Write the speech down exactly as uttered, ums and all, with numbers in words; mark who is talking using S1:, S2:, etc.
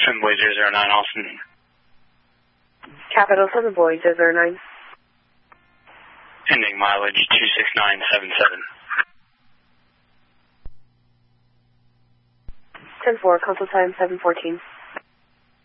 S1: seven Boy zero zero nine, Austin.
S2: Capital seven Boy zero zero nine.
S1: Ending mileage two six nine seven seven.
S2: ten four, console time seven fourteen.